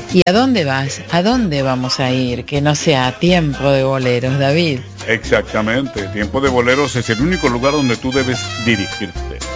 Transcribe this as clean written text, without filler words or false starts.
¿Y a dónde vas? ¿A dónde vamos a ir? Que no sea Tiempo de Boleros, David. Exactamente, Tiempo de Boleros es el único lugar donde tú debes dirigirte.